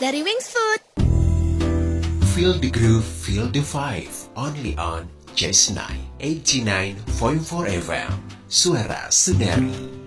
dari Wings Food. Feel the groove, feel the vibe. Only on Jazz 9, 89.4 FM. Suara Sundari.